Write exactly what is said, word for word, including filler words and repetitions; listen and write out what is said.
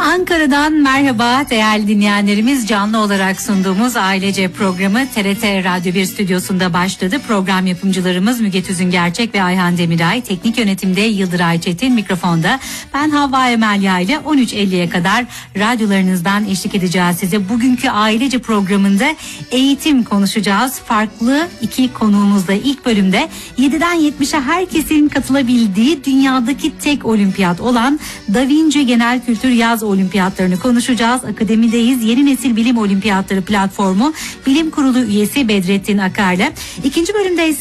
Ankara'dan merhaba değerli dinleyenlerimiz. Canlı olarak sunduğumuz Ailece programı T R T Radyo bir stüdyosunda başladı. Program yapımcılarımız Müge Tüzün Gerçek ve Ayhan Demiray. Teknik yönetimde Yıldıray Çetin, mikrofonda ben Havva Emelya ile on üç elliye kadar radyolarınızdan eşlik edeceğiz size. Bugünkü Ailece programında eğitim konuşacağız. Farklı iki konuğumuzla ilk bölümde yediden yetmişe herkesin katılabildiği dünyadaki tek olimpiyat olan Da Vinci Genel Kültür Yaz Olimpiyatlarını konuşacağız. Akademideyiz. Yeni Nesil Bilim Olimpiyatları Platformu Bilim Kurulu üyesi Bedrettin Akar'la. İkinci bölümde ise